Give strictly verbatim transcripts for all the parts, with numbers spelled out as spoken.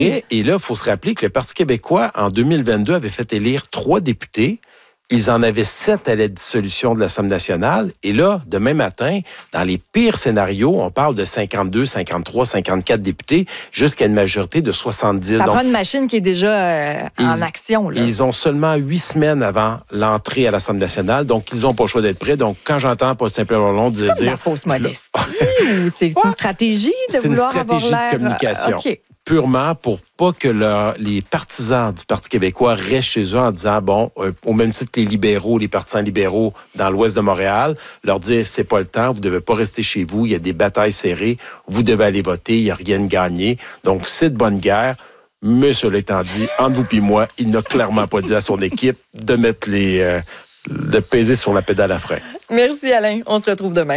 Et, et là, il faut se rappeler que le Parti québécois, en deux mille vingt-deux, avait fait élire trois députés. Ils en avaient sept à la dissolution de l'Assemblée nationale. Et là, demain matin, dans les pires scénarios, on parle de cinquante-deux, cinquante-trois, cinquante-quatre députés jusqu'à une majorité de soixante-dix. Ça Donc, prend une machine qui est déjà euh, en ils, action. Là. Ils ont seulement huit semaines avant l'entrée à l'Assemblée nationale. Donc, ils n'ont pas le choix d'être prêts. Donc, quand j'entends Paul Saint-Pierre-Plamondon dire... C'est comme de la fausse modestie ou c'est ouais. une stratégie de vouloir avoir l'air... C'est une stratégie de communication. Okay. Purement pour pas que leur, les partisans du Parti québécois restent chez eux en disant, bon, euh, au même titre que les libéraux, les partisans libéraux dans l'ouest de Montréal, leur dire, c'est pas le temps, vous devez pas rester chez vous, il y a des batailles serrées, vous devez aller voter, il n'y a rien de gagné. Donc, c'est de bonne guerre. Mais cela étant dit, entre vous et moi, il n'a clairement pas dit à son équipe de mettre les... Euh, de peser sur la pédale à frein. Merci Alain, on se retrouve demain.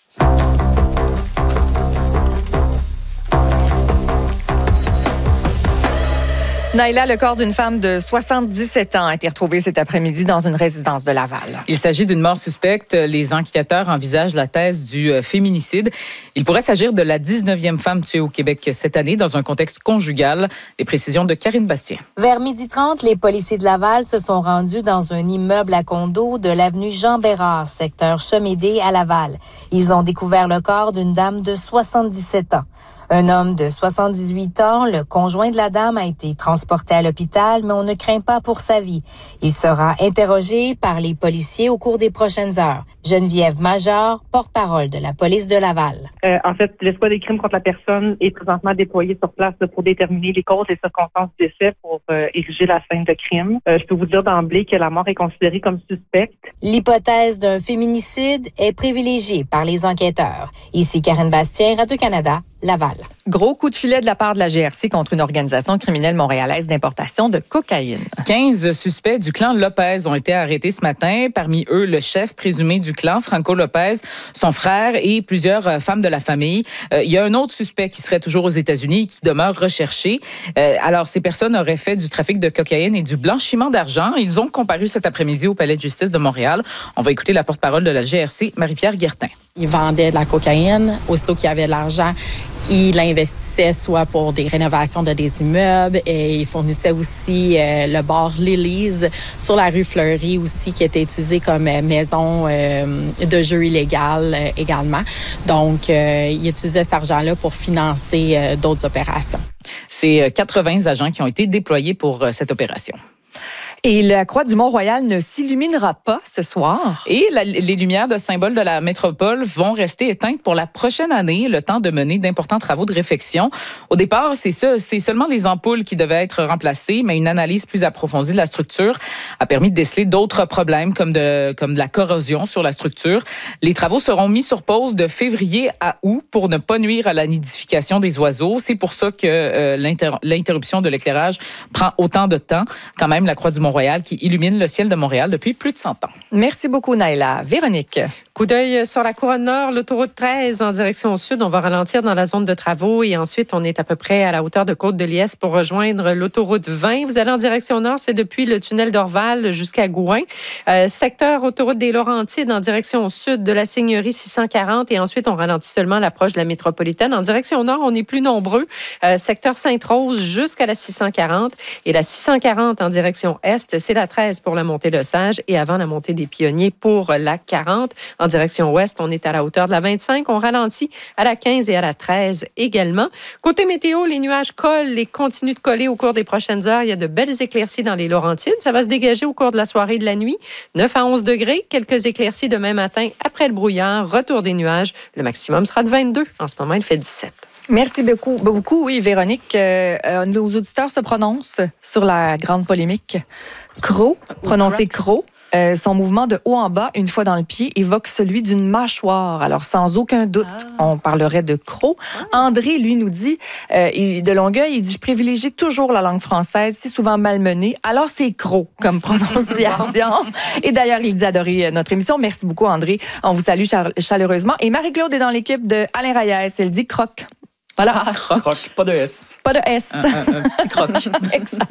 Naïla, le corps d'une femme de soixante-dix-sept ans a été retrouvé cet après-midi dans une résidence de Laval. Il s'agit d'une mort suspecte. Les enquêteurs envisagent la thèse du féminicide. Il pourrait s'agir de la dix-neuvième femme tuée au Québec cette année dans un contexte conjugal. Les précisions de Karine Bastien. Vers midi trente, les policiers de Laval se sont rendus dans un immeuble à condo de l'avenue Jean-Bérard, secteur Chemédé à Laval. Ils ont découvert le corps d'une dame de soixante-dix-sept ans. Un homme de soixante-dix-huit ans, le conjoint de la dame, a été transporté à l'hôpital, mais on ne craint pas pour sa vie. Il sera interrogé par les policiers au cours des prochaines heures. Geneviève Major, porte-parole de la police de Laval. Euh, en fait, l'escouade des crimes contre la personne est présentement déployée sur place là, pour déterminer les causes et circonstances du décès pour euh, ériger la scène de crime. Euh, je peux vous dire d'emblée que la mort est considérée comme suspecte. L'hypothèse d'un féminicide est privilégiée par les enquêteurs. Ici Karine Bastien, Radio-Canada, Laval. Gros coup de filet de la part de la G R C contre une organisation criminelle montréalaise d'importation de cocaïne. quinze suspects du clan Lopez ont été arrêtés ce matin. Parmi eux, le chef présumé du clan, Franco Lopez, son frère et plusieurs femmes de la famille. Euh, il y a un autre suspect qui serait toujours aux États-Unis et qui demeure recherché. Euh, alors, ces personnes auraient fait du trafic de cocaïne et du blanchiment d'argent. Ils ont comparu cet après-midi au Palais de justice de Montréal. On va écouter la porte-parole de la G R C, Marie-Pierre Guertin. Ils vendaient de la cocaïne. Aussitôt qu'il y avait de l'argent, ils l'investissaient soit pour des rénovations de des immeubles et ils fournissaient aussi euh, le bar Lily's sur la rue Fleury aussi qui était utilisé comme euh, maison euh, de jeu illégal euh, également. Donc, euh, ils utilisaient cet argent-là pour financer euh, d'autres opérations. C'est quatre-vingts agents qui ont été déployés pour euh, cette opération. Et la croix du Mont-Royal ne s'illuminera pas ce soir. Et la, les lumières de symbole de la métropole vont rester éteintes pour la prochaine année, le temps de mener d'importants travaux de réfection. Au départ, c'est ça, c'est seulement les ampoules qui devaient être remplacées, mais une analyse plus approfondie de la structure a permis de déceler d'autres problèmes comme de, comme de la corrosion sur la structure. Les travaux seront mis sur pause de février à août pour ne pas nuire à la nidification des oiseaux. C'est pour ça que euh, l'inter, l'interruption de l'éclairage prend autant de temps. Quand même, la croix du Mont-Royal qui illumine le ciel de Montréal depuis plus de cent ans. Merci beaucoup, Naïla. Véronique. Coup d'œil sur la couronne nord, l'autoroute treize en direction sud. On va ralentir dans la zone de travaux et ensuite, on est à peu près à la hauteur de Côte-de-Liesse pour rejoindre l'autoroute vingt. Vous allez en direction nord, c'est depuis le tunnel d'Orval jusqu'à Gouin. Euh, secteur autoroute des Laurentides en direction sud de la Seigneurie six cent quarante et ensuite, on ralentit seulement à l'approche de la métropolitaine. En direction nord, on est plus nombreux. Euh, secteur Sainte-Rose jusqu'à la six cent quarante et la six cent quarante en direction est, c'est la treize pour la montée de Sage et avant la montée des Pionniers pour la quarante. En direction ouest, on est à la hauteur de la vingt-cinq. On ralentit à la quinze et à la treize également. Côté météo, les nuages collent et continuent de coller au cours des prochaines heures. Il y a de belles éclaircies dans les Laurentides. Ça va se dégager au cours de la soirée et de la nuit. neuf à onze degrés. Quelques éclaircies demain matin après le brouillard. Retour des nuages. Le maximum sera de vingt-deux. En ce moment, il fait dix-sept. Merci beaucoup. Beaucoup, oui, Véronique. Euh, euh, nos auditeurs se prononcent sur la grande polémique. Croc, prononcé croc. Euh, son mouvement de haut en bas, une fois dans le pied, évoque celui d'une mâchoire. Alors, sans aucun doute, ah. on parlerait de croc. Ah. André, lui, nous dit, euh, il, de Longueuil, il dit « Je privilégie toujours la langue française, si souvent malmenée. Alors, c'est croc comme prononciation. » Et d'ailleurs, il dit adorer notre émission. Merci beaucoup, André. On vous salue chaleureusement. Et Marie-Claude est dans l'équipe de Alain Reyes. Elle dit « croc ». Voilà. Ah, croc. croc. Pas de S. Pas de S. Un, un, un petit croc. Exact.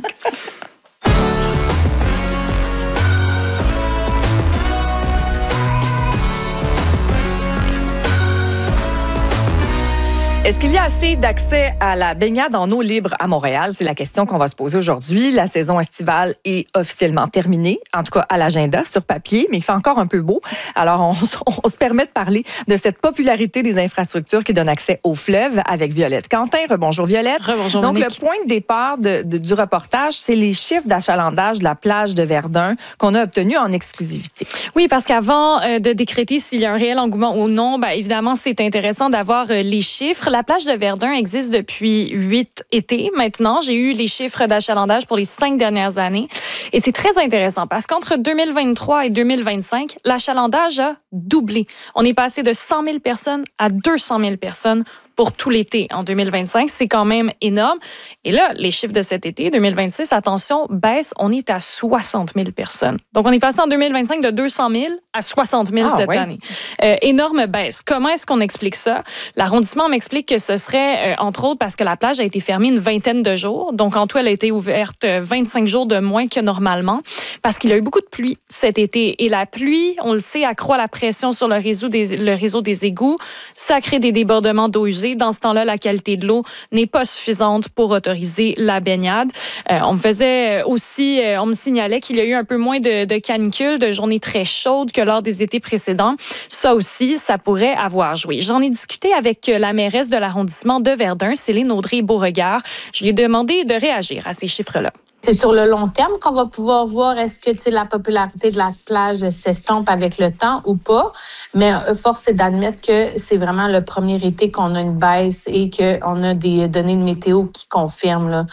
Est-ce qu'il y a assez d'accès à la baignade en eau libre à Montréal? C'est la question qu'on va se poser aujourd'hui. La saison estivale est officiellement terminée, en tout cas à l'agenda, sur papier, mais il fait encore un peu beau. Alors, on, on se permet de parler de cette popularité des infrastructures qui donnent accès au fleuve avec Violette Quentin. Rebonjour Violette. Rebonjour Donc, Monique. le point de départ de, de, du reportage, c'est les chiffres d'achalandage de la plage de Verdun qu'on a obtenus en exclusivité. Oui, parce qu'avant euh, de décréter s'il y a un réel engouement ou non, ben, évidemment, c'est intéressant d'avoir euh, les chiffres. La plage de Verdun existe depuis huit étés maintenant. J'ai eu les chiffres d'achalandage pour les cinq dernières années. Et c'est très intéressant parce qu'entre deux mille vingt-trois et deux mille vingt-cinq, l'achalandage a doublé. On est passé de cent mille personnes à deux cent mille personnes pour tout l'été en deux mille vingt-cinq. C'est quand même énorme. Et là, les chiffres de cet été, deux mille vingt-six, attention, baisse, on est à soixante mille personnes. Donc, on est passé en deux mille vingt-cinq de deux cent mille à soixante mille ah, cette oui. année. Euh, énorme baisse. Comment est-ce qu'on explique ça? L'arrondissement m'explique que ce serait, euh, entre autres, parce que la plage a été fermée une vingtaine de jours. Donc, en tout, elle a été ouverte vingt-cinq jours de moins que normalement parce qu'il y a eu beaucoup de pluie cet été. Et la pluie, on le sait, accroît la pression sur le réseau des, le réseau des égouts. Ça crée des débordements d'eau usée. Dans ce temps-là, la qualité de l'eau n'est pas suffisante pour autoriser la baignade. Euh, on me faisait aussi, euh, on me signalait qu'il y a eu un peu moins de, de canicules, de journées très chaudes que lors des étés précédents. Ça aussi, ça pourrait avoir joué. J'en ai discuté avec la mairesse de l'arrondissement de Verdun, Céline Audrey-Beauregard. Je lui ai demandé de réagir à ces chiffres-là. C'est sur le long terme qu'on va pouvoir voir est-ce que la popularité de la plage s'estompe avec le temps ou pas. Mais force est d'admettre que c'est vraiment le premier été qu'on a une baisse et qu'on a des données de météo qui confirment. Là.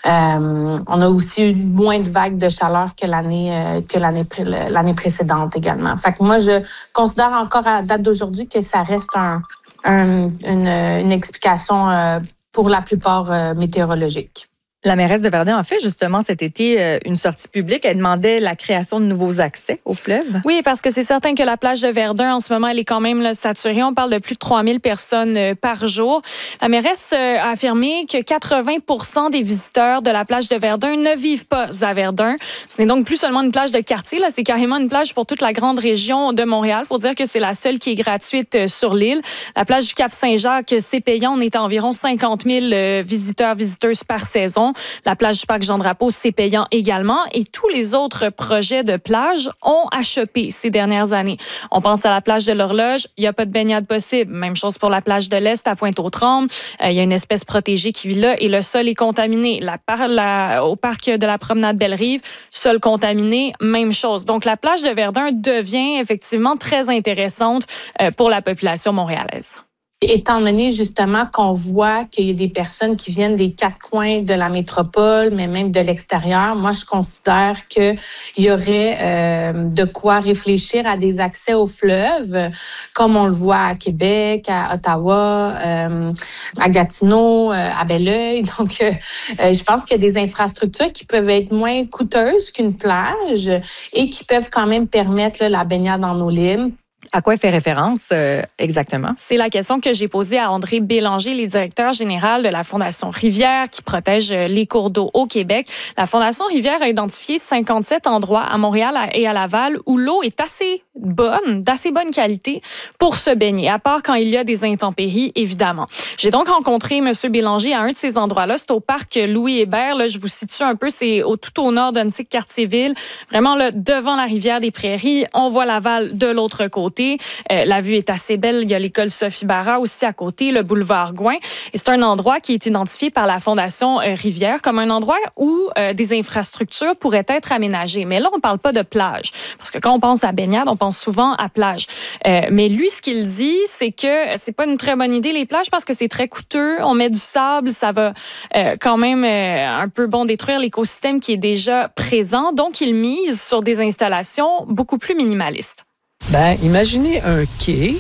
Euh, on a aussi eu moins de vagues de chaleur que l'année euh, que l'année, l'année précédente également. Fait que moi, je considère encore à date d'aujourd'hui que ça reste un, un, une, une explication euh, pour la plupart euh, météorologique. La mairesse de Verdun a fait justement cet été une sortie publique. Elle demandait la création de nouveaux accès au fleuve. Oui, parce que c'est certain que la plage de Verdun, en ce moment, elle est quand même là, saturée. On parle de plus de trois mille personnes par jour. La mairesse a affirmé que quatre-vingts pour cent des visiteurs de la plage de Verdun ne vivent pas à Verdun. Ce n'est donc plus seulement une plage de quartier, là, c'est carrément une plage pour toute la grande région de Montréal. Il faut dire que c'est la seule qui est gratuite sur l'île. La plage du Cap-Saint-Jacques, c'est payant. On est à environ cinquante mille visiteurs, visiteuses par saison. La plage du Parc Jean-Drapeau, c'est payant également. Et tous les autres projets de plage ont achoppé ces dernières années. On pense à la plage de l'Horloge, il n'y a pas de baignade possible. Même chose pour la plage de l'Est à Pointe-aux-Trembles. Euh, il y a une espèce protégée qui vit là et le sol est contaminé. La, la, au parc de la promenade Belle-Rive, sol contaminé, même chose. Donc, la plage de Verdun devient effectivement très intéressante euh, pour la population montréalaise. Étant donné justement qu'on voit qu'il y a des personnes qui viennent des quatre coins de la métropole, mais même de l'extérieur, moi, je considère qu'il y aurait euh, de quoi réfléchir à des accès au fleuve, comme on le voit à Québec, à Ottawa, euh, à Gatineau, euh, à Belleuil. Donc, euh, je pense qu'il y a des infrastructures qui peuvent être moins coûteuses qu'une plage et qui peuvent quand même permettre là, la baignade en eau libre. À quoi elle fait référence euh, exactement? C'est la question que j'ai posée à André Bélanger, le directeur général de la Fondation Rivière qui protège les cours d'eau au Québec. La Fondation Rivière a identifié cinquante-sept endroits à Montréal et à Laval où l'eau est assez bonne, d'assez bonne qualité pour se baigner, à part quand il y a des intempéries, évidemment. J'ai donc rencontré M. Bélanger à un de ces endroits-là. C'est au parc Louis-Hébert. Là, je vous situe un peu, c'est au, tout au nord d'Annecy-Cartierville. Vraiment, là, devant la rivière des Prairies, on voit Laval de l'autre côté. Euh, la vue est assez belle. Il y a l'école Sophie Barra aussi à côté, le boulevard Gouin. Et c'est un endroit qui est identifié par la Fondation euh, Rivière comme un endroit où euh, des infrastructures pourraient être aménagées. Mais là, on ne parle pas de plage. Parce que quand on pense à baignade, on pense souvent à plage. Euh, mais lui, ce qu'il dit, c'est que c'est pas une très bonne idée, les plages, parce que c'est très coûteux. On met du sable, ça va euh, quand même euh, un peu bon détruire l'écosystème qui est déjà présent. Donc, il mise sur des installations beaucoup plus minimalistes. Ben, imaginez un quai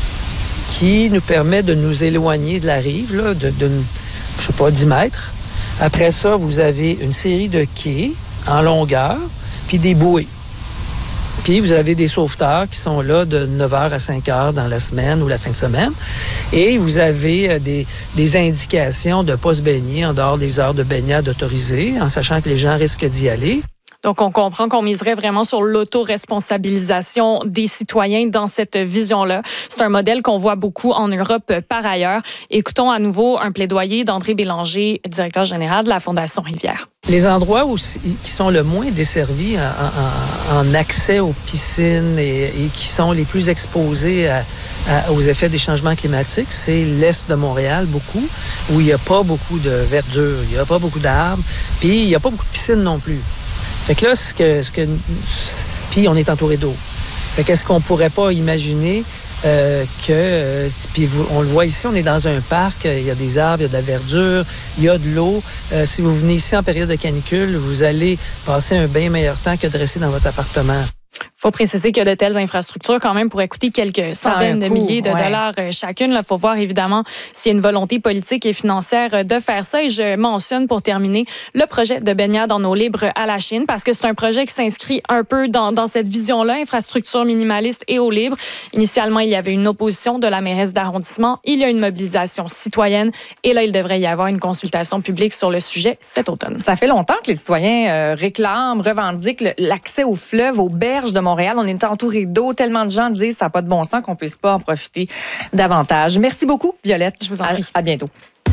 qui nous permet de nous éloigner de la rive, là, de, de, je sais pas, dix mètres. Après ça, vous avez une série de quais en longueur, puis des bouées. Puis vous avez des sauveteurs qui sont là de neuf heures à cinq heures dans la semaine ou la fin de semaine. Et vous avez des, des indications de ne pas se baigner en dehors des heures de baignade autorisées, en sachant que les gens risquent d'y aller. Donc, on comprend qu'on miserait vraiment sur l'autoresponsabilisation des citoyens dans cette vision-là. C'est un modèle qu'on voit beaucoup en Europe par ailleurs. Écoutons à nouveau un plaidoyer d'André Bélanger, directeur général de la Fondation Rivière. Les endroits où, qui sont le moins desservis en, en, en accès aux piscines et, et qui sont les plus exposés à, à, aux effets des changements climatiques, c'est l'est de Montréal, beaucoup, où il n'y a pas beaucoup de verdure, il n'y a pas beaucoup d'arbres, puis il n'y a pas beaucoup de piscines non plus. Fait que là, ce que, ce que, puis on est entouré d'eau. Fait qu'est-ce qu'on pourrait pas imaginer euh, que, euh, puis on le voit ici, on est dans un parc, il y a des arbres, il y a de la verdure, il y a de l'eau. Euh, si vous venez ici en période de canicule, vous allez passer un bien meilleur temps que de rester dans votre appartement. Il faut préciser que de telles infrastructures, quand même, pourraient coûter quelques centaines de milliers de dollars chacune. Il faut voir, évidemment, s'il y a une volonté politique et financière de faire ça. Et je mentionne, pour terminer, le projet de baignade en eau libre à la Chine, parce que c'est un projet qui s'inscrit un peu dans, dans cette vision-là, infrastructure minimaliste et eau libre. Initialement, il y avait une opposition de la mairesse d'arrondissement. Il y a une mobilisation citoyenne. Et là, il devrait y avoir une consultation publique sur le sujet cet automne. Ça fait longtemps que les citoyens euh, réclament, revendiquent l'accès aux fleuves, aux berges de Montréal. On est entouré d'eau. Tellement de gens disent que ça n'a pas de bon sens qu'on ne puisse pas en profiter davantage. Merci beaucoup, Violette. Je vous en prie. À, à bientôt.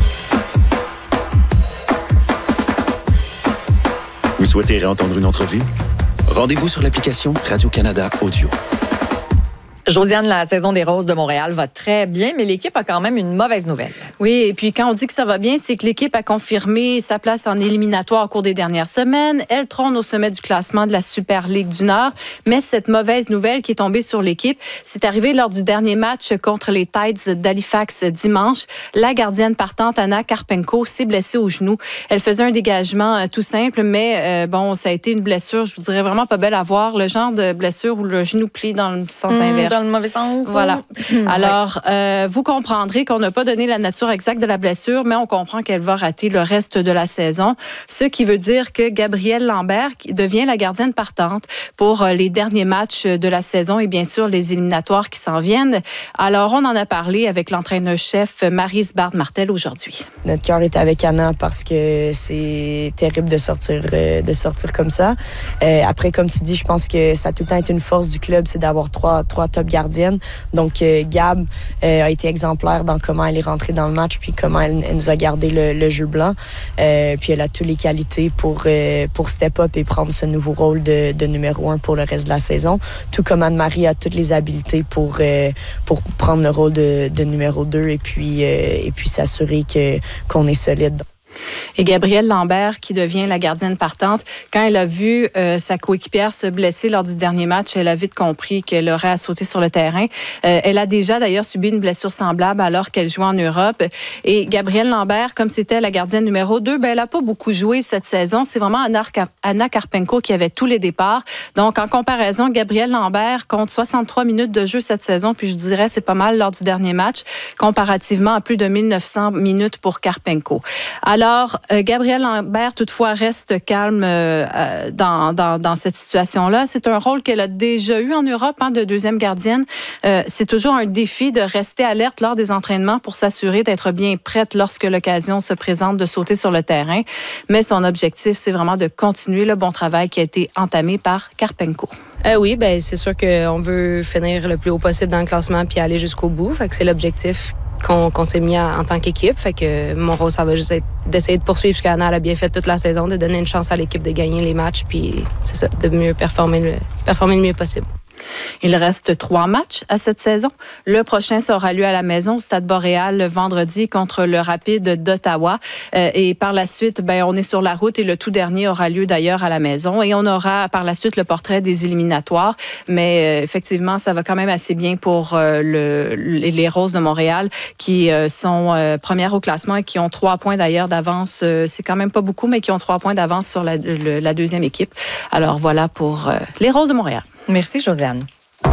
Vous souhaitez réentendre une entrevue? Rendez-vous sur l'application Radio-Canada Audio. Josiane, la saison des Roses de Montréal va très bien, mais l'équipe a quand même une mauvaise nouvelle. Oui, et puis quand on dit que ça va bien, c'est que l'équipe a confirmé sa place en éliminatoire au cours des dernières semaines. Elle trône au sommet du classement de la Super Ligue du Nord. Mais cette mauvaise nouvelle qui est tombée sur l'équipe, c'est arrivé lors du dernier match contre les Tides d'Halifax dimanche. La gardienne partante, Anna Karpenko, s'est blessée au genou. Elle faisait un dégagement euh, tout simple, mais euh, bon, ça a été une blessure, je vous dirais vraiment pas belle à voir. Le genre de blessure où le genou plie dans le sens mmh, inverse. Dans le mauvais sens. Voilà. Alors, euh, vous comprendrez qu'on n'a pas donné la nature exacte de la blessure, mais on comprend qu'elle va rater le reste de la saison. Ce qui veut dire que Gabrielle Lambert qui devient la gardienne partante pour les derniers matchs de la saison et bien sûr les éliminatoires qui s'en viennent. Alors, on en a parlé avec l'entraîneur-chef Maryse Bard-Martel aujourd'hui. Notre cœur est avec Anna parce que c'est terrible de sortir, de sortir comme ça. Euh, après, comme tu dis, je pense que ça a tout le temps été une force du club, c'est d'avoir trois, trois top gardiennes. Donc, euh, Gab euh, a été exemplaire dans comment elle est rentrée dans le match puis comment elle, elle nous a gardé le, le jeu blanc. Euh, puis elle a toutes les qualités pour, euh, pour step up et prendre ce nouveau rôle de, de numéro un pour le reste de la saison. Tout comme Anne-Marie a toutes les habiletés pour, euh, pour prendre le rôle de, de numéro deux et puis, euh, et puis s'assurer que, qu'on est solide. Et Gabrielle Lambert, qui devient la gardienne partante, quand elle a vu euh, sa coéquipière se blesser lors du dernier match, elle a vite compris qu'elle aurait à sauter sur le terrain. Euh, elle a déjà d'ailleurs subi une blessure semblable alors qu'elle jouait en Europe. Et Gabrielle Lambert, comme c'était la gardienne numéro deux, ben, elle n'a pas beaucoup joué cette saison. C'est vraiment Anna, Anna Karpenko qui avait tous les départs. Donc, en comparaison, Gabrielle Lambert compte soixante-trois minutes de jeu cette saison, puis je dirais c'est pas mal lors du dernier match, comparativement à plus de mille neuf cents minutes pour Karpenko. Alors, Alors, euh, Gabrielle Lambert, toutefois, reste calme euh, dans, dans, dans cette situation-là. C'est un rôle qu'elle a déjà eu en Europe, hein, de deuxième gardienne. Euh, c'est toujours un défi de rester alerte lors des entraînements pour s'assurer d'être bien prête lorsque l'occasion se présente de sauter sur le terrain. Mais son objectif, c'est vraiment de continuer le bon travail qui a été entamé par Karpenko. Euh, oui, ben c'est sûr qu'on veut finir le plus haut possible dans le classement puis aller jusqu'au bout. Fait que c'est l'objectif qu'on, qu'on s'est mis à, en tant qu'équipe. Fait que mon rôle, ça va juste être d'essayer de poursuivre ce qu'Anna a bien fait toute la saison, de donner une chance à l'équipe de gagner les matchs, puis c'est ça, de mieux performer le, performer le mieux possible. Il reste trois matchs à cette saison. Le prochain sera lieu à la maison au Stade Boréal le vendredi contre le Rapide d'Ottawa. Euh, et par la suite, ben, on est sur la route et le tout dernier aura lieu d'ailleurs à la maison. Et on aura par la suite le portrait des éliminatoires. Mais euh, effectivement, ça va quand même assez bien pour euh, le, les Roses de Montréal qui euh, sont euh, premières au classement et qui ont trois points d'ailleurs d'avance. Euh, c'est quand même pas beaucoup, mais qui ont trois points d'avance sur la, le, la deuxième équipe. Alors voilà pour euh, les Roses de Montréal. Merci, Josiane.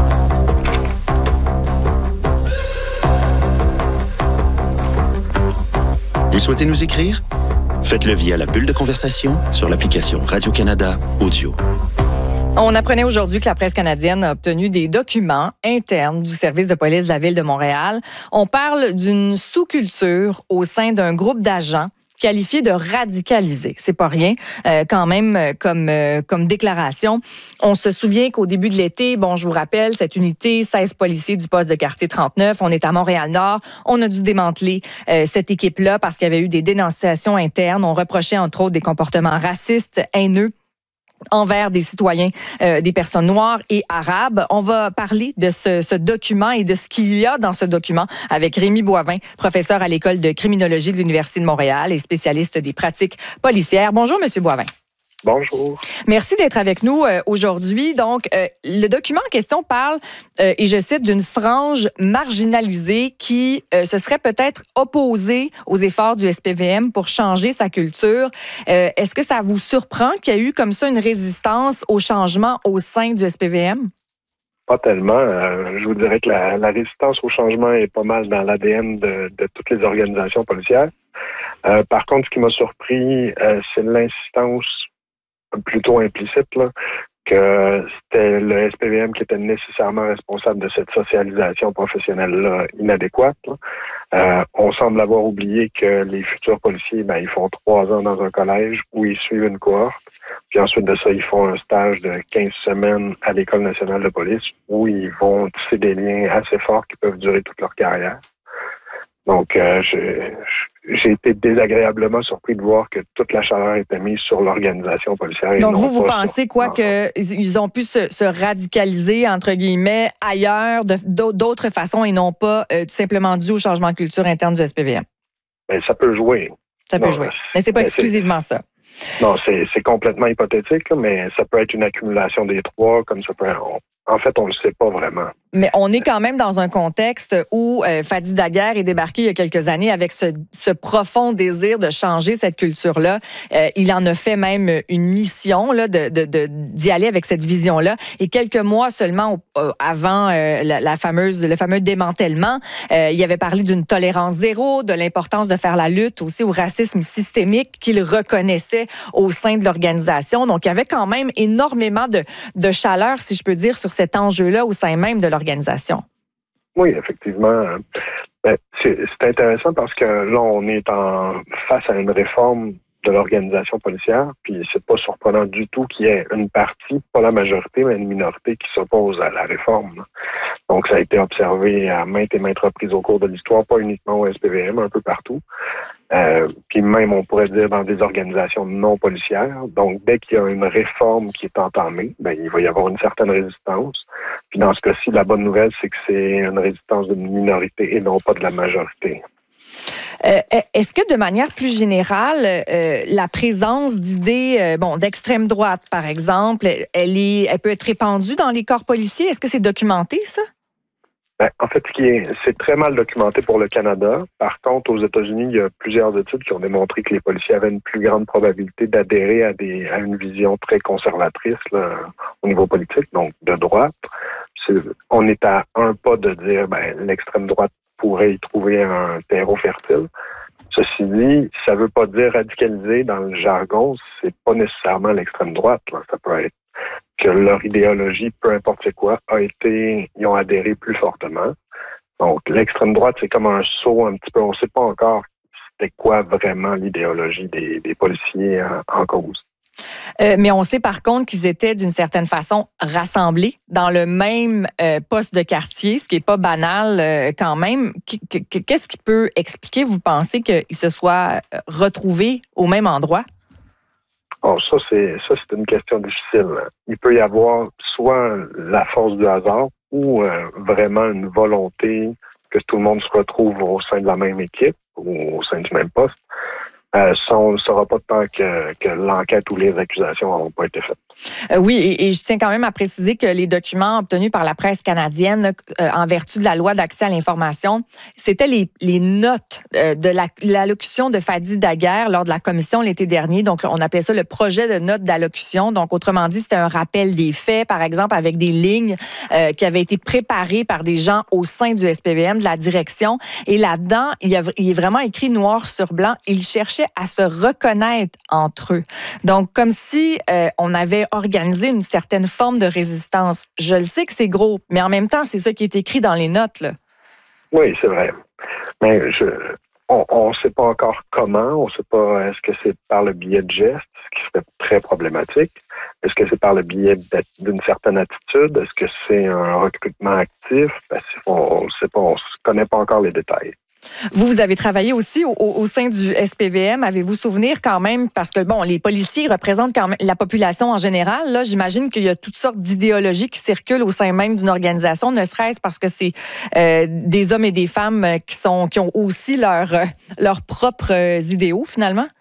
Vous souhaitez nous écrire? Faites-le via la bulle de conversation sur l'application Radio-Canada Audio. On apprenait aujourd'hui que la presse canadienne a obtenu des documents internes du service de police de la Ville de Montréal. On parle d'une sous-culture au sein d'un groupe d'agents qualifié de radicalisé. C'est pas rien, euh, quand même, comme, euh, comme déclaration. On se souvient qu'au début de l'été, bon, je vous rappelle, cette unité, seize policiers du poste de quartier trente-neuf, on est à Montréal-Nord, on a dû démanteler euh, cette équipe-là parce qu'il y avait eu des dénonciations internes. On reprochait, entre autres, des comportements racistes, haineux envers des citoyens, euh, des personnes noires et arabes. On va parler de ce, ce document et de ce qu'il y a dans ce document avec Rémi Boivin, professeur à l'École de criminologie de l'Université de Montréal et spécialiste des pratiques policières. Bonjour, Monsieur Boivin. Bonjour. Merci d'être avec nous euh, aujourd'hui. Donc, euh, le document en question parle, euh, et je cite, d'une frange marginalisée qui euh, se serait peut-être opposée aux efforts du S P V M pour changer sa culture. Euh, est-ce que ça vous surprend qu'il y a eu comme ça une résistance au changement au sein du S P V M? Pas tellement. Euh, je vous dirais que la, la résistance au changement est pas mal dans l'A D N de, de toutes les organisations policières. Euh, par contre, ce qui m'a surpris, euh, c'est l'insistance plutôt implicite, là, que c'était le S P V M qui était nécessairement responsable de cette socialisation professionnelle-là inadéquate. Là. Euh, on semble avoir oublié que les futurs policiers, ben, ils font trois ans dans un collège où ils suivent une cohorte, puis ensuite de ça, ils font un stage de quinze semaines à l'École nationale de police où ils vont tisser des liens assez forts qui peuvent durer toute leur carrière. Donc, euh, je, j'ai été désagréablement surpris de voir que toute la chaleur était mise sur l'organisation policière. Donc, vous, vous pensez quoi qu'ils ont pu se, se radicaliser, entre guillemets, ailleurs, de, d'autres façons et non pas euh, tout simplement dû au changement de culture interne du S P V M? Bien, ça peut jouer. Ça peut non, jouer. Mais c'est pas exclusivement c'est, ça. Non, c'est, c'est complètement hypothétique, là, mais ça peut être une accumulation des trois, comme ça peut être... En fait, on ne le sait pas vraiment. Mais on est quand même dans un contexte où euh, Fadi Daguerre est débarqué il y a quelques années avec ce, ce profond désir de changer cette culture-là. Euh, il en a fait même une mission là, de, de, de, d'y aller avec cette vision-là. Et quelques mois seulement euh, avant euh, la, la fameuse, le fameux démantèlement, euh, il avait parlé d'une tolérance zéro, de l'importance de faire la lutte aussi au racisme systémique qu'il reconnaissait au sein de l'organisation. Donc, il y avait quand même énormément de, de chaleur, si je peux dire, sur cet enjeu-là au sein même de l'organisation. Oui, effectivement. Ben, c'est, c'est intéressant parce que là, on est en face à une réforme de l'organisation policière, puis c'est pas surprenant du tout qu'il y ait une partie, pas la majorité, mais une minorité qui s'oppose à la réforme. Donc, ça a été observé à maintes et maintes reprises au cours de l'histoire, pas uniquement au S P V M, un peu partout. Euh, puis même, on pourrait dire, dans des organisations non policières. Donc, dès qu'il y a une réforme qui est entamée, ben, il va y avoir une certaine résistance. Puis dans ce cas-ci, la bonne nouvelle, c'est que c'est une résistance d'une minorité et non pas de la majorité. Euh, est-ce que de manière plus générale, euh, la présence d'idées euh, bon, d'extrême droite, par exemple, elle, est, elle peut être répandue dans les corps policiers? Est-ce que c'est documenté, ça? Ben, en fait, ce qui est, c'est très mal documenté pour le Canada. Par contre, aux États-Unis, il y a plusieurs études qui ont démontré que les policiers avaient une plus grande probabilité d'adhérer à, des, à une vision très conservatrice là, au niveau politique, donc de droite. C'est, on est à un pas de dire ben, l'extrême droite pourrait y trouver un terreau fertile. Ceci dit, ça veut pas dire radicaliser dans le jargon, c'est pas nécessairement l'extrême droite. Là. Ça peut être que leur idéologie, peu importe c'est quoi, a été, ils ont adhéré plus fortement. Donc, l'extrême droite, c'est comme un saut un petit peu, on sait pas encore c'était quoi vraiment l'idéologie des, des policiers en, en cause. Euh, mais on sait par contre qu'ils étaient d'une certaine façon rassemblés dans le même euh, poste de quartier, ce qui n'est pas banal euh, quand même. Qu'est-ce qui peut expliquer, vous pensez, qu'ils se soient retrouvés au même endroit? Oh, ça, c'est ça, c'est une question difficile. Il peut y avoir soit la force du hasard ou euh, vraiment une volonté que tout le monde se retrouve au sein de la même équipe ou au sein du même poste. Euh, ça, on ne saura pas tant que, que l'enquête ou les accusations n'auront pas été faites. Euh, oui, et, et je tiens quand même à préciser que les documents obtenus par la presse canadienne euh, en vertu de la loi d'accès à l'information, c'était les, les notes euh, de la, l'allocution de Fadi Daguerre lors de la commission l'été dernier. Donc, on appelait ça le projet de notes d'allocution. Donc, autrement dit, c'était un rappel des faits, par exemple, avec des lignes euh, qui avaient été préparées par des gens au sein du S P V M, de la direction. Et là-dedans, il, y a, il est vraiment écrit noir sur blanc. Il cherchait à se reconnaître entre eux. Donc, comme si euh, on avait organisé une certaine forme de résistance. Je le sais que c'est gros, mais en même temps, c'est ça qui est écrit dans les notes, là. Oui, c'est vrai. Mais je, on ne sait pas encore comment, on ne sait pas, est-ce que c'est par le biais de gestes, ce qui serait très problématique? Est-ce que c'est par le biais d'une certaine attitude? Est-ce que c'est un recrutement actif? Ben, on ne sait pas, on ne connaît pas encore les détails. Vous, vous avez travaillé aussi au, au sein du S P V M. Avez-vous souvenir quand même, parce que, bon, les policiers représentent quand même la population en général. Là, j'imagine qu'il y a toutes sortes d'idéologies qui circulent au sein même d'une organisation, ne serait-ce parce que c'est euh, des hommes et des femmes qui, sont, qui ont aussi leur, leurs propres idéaux, finalement?